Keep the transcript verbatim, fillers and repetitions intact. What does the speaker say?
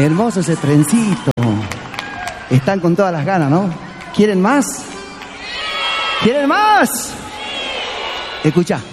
Hermoso ese trencito. Están con todas las ganas, ¿no? ¿Quieren más? ¿Quieren más? Escucha.